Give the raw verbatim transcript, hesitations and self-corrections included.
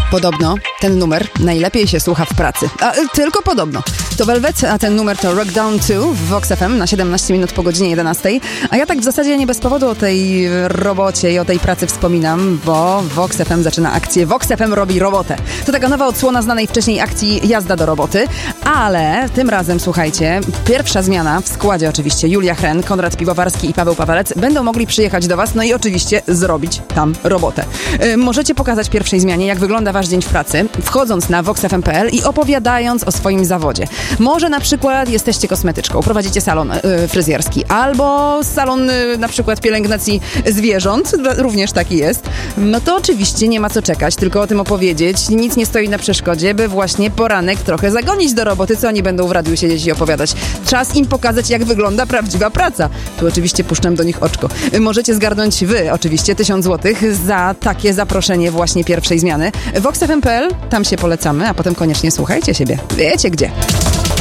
Podobno ten numer najlepiej się słucha w pracy. A tylko podobno. To Velvet, a ten numer to Rock Down two w Vox F M na siedemnaście minut po godzinie jedenastej. A ja tak w zasadzie nie bez powodu o tej robocie i o tej pracy wspominam, bo Vox F M zaczyna akcję Vox F M robi robotę. To taka nowa odsłona znanej wcześniej akcji Jazda do roboty, ale tym razem, słuchajcie, pierwsza zmiana w składzie oczywiście. Julia Hren, Konrad Piwowarski i Paweł Pawelec będą mogli przyjechać do Was, no i oczywiście zrobić tam robotę. Yy, możecie pokazać pierwszej zmianie, jak wygląda Wasz dzień w pracy, wchodząc na vox f m kropka p l i opowiadając o swoim zawodzie. Może na przykład jesteście kosmetyczką, prowadzicie salon yy, fryzjerski, albo salon yy, na przykład pielęgnacji zwierząt, również taki jest. No to oczywiście nie ma co czekać, tylko o tym opowiedzieć. Nic nie stoi na przeszkodzie, by właśnie poranek trochę zagonić do roboty, co oni będą w radiu siedzieć i opowiadać. Czas im pokazać, jak wygląda prawdziwa praca. Tu oczywiście puszczam do nich oczko. Możecie zgarnąć wy oczywiście tysiąc złotych za takie zaproszenie właśnie pierwszej zmiany. vox f m kropka p l, tam się polecamy, a potem koniecznie słuchajcie siebie. Wiecie gdzie.